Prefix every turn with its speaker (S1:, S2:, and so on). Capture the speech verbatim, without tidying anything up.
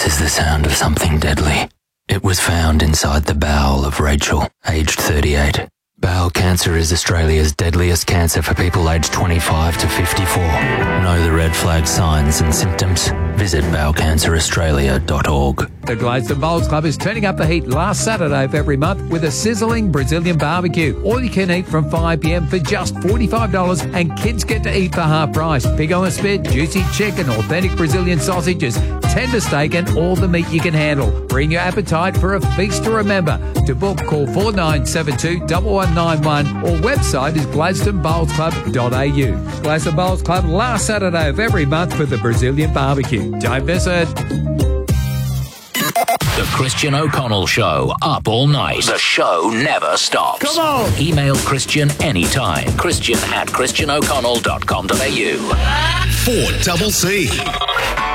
S1: This is the sound of something deadly. It was found inside the bowel of Rachel, aged thirty-eight. Bowel cancer is Australia's deadliest cancer for people aged twenty-five to fifty-four. Know the red flag signs and symptoms? Visit bowel cancer australia dot org.
S2: The Gladstone Bowls Club is turning up the heat last Saturday of every month with a sizzling Brazilian barbecue. All you can eat from five p.m. for just forty-five dollars, and kids get to eat for half price. Pig on a spit, juicy chicken, authentic Brazilian sausages, tender steak, and all the meat you can handle. Bring your appetite for a feast to remember. To book, call four nine seven two, one one nine one or website is gladstone bowls club dot a u. Gladstone Bowls Club last Saturday of every month for the Brazilian barbecue. Don't miss it.
S3: The Christian O'Connell Show, up all night. The show never stops.
S4: Come on!
S3: Email Christian anytime. Christian at christian o'connell dot com dot a u.
S4: four double C.